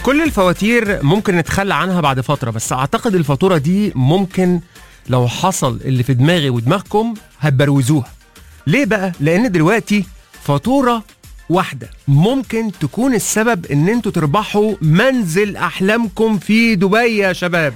كل الفواتير ممكن نتخلى عنها بعد فترة، بس أعتقد الفاتورة دي ممكن لو حصل اللي في دماغي ودماغكم هتبروزوها. ليه بقى؟ لأن دلوقتي فاتورة واحدة ممكن تكون السبب إن انتوا تربحوا منزل أحلامكم في دبي يا شباب.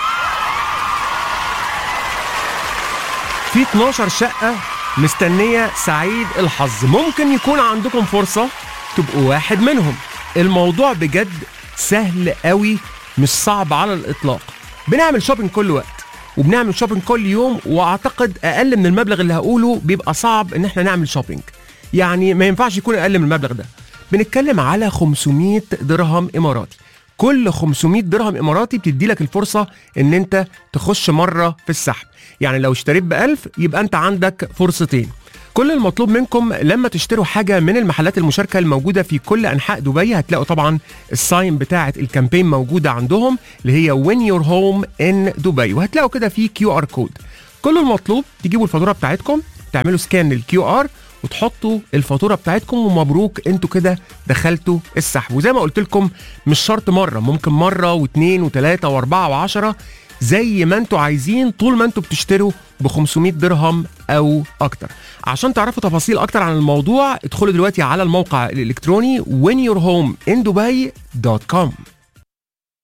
في 12 شقة مستنية سعيد الحظ، ممكن يكون عندكم فرصة تبقوا واحد منهم. الموضوع بجد سهل قوي، مش صعب على الإطلاق. بنعمل شوبينج كل وقت وبنعمل شوبينج كل يوم، واعتقد اقل من المبلغ اللي هقوله بيبقى صعب ان احنا نعمل شوبينج، يعني ما ينفعش يكون اقل من المبلغ ده. بنتكلم على 500 درهم اماراتي. كل 500 درهم اماراتي بتدي لك الفرصه ان انت تخش مره في السحب، يعني لو اشتريت ب1000 يبقى انت عندك فرصتين. كل المطلوب منكم لما تشتروا حاجة من المحلات المشاركة الموجودة في كل أنحاء دبي، هتلاقوا طبعا الساين بتاعة الكامبين موجودة عندهم اللي هي Win Your Home in دبي، وهتلاقوا كده في QR كود. كل المطلوب تجيبوا الفاتورة بتاعتكم، تعملوا سكان للQR وتحطوا الفاتورة بتاعتكم، ومبروك انتوا كده دخلتوا السحب. وزي ما قلت لكم مش شرط مرة، ممكن مرة واثنين وثلاثة واربعة وعشرة زي ما انتوا عايزين، طول ما انتوا بتشتروا ب 500 درهم او اكتر. عشان تعرفوا تفاصيل اكتر عن الموضوع ادخلوا دلوقتي على الموقع الالكتروني winyourhomeindubai.com.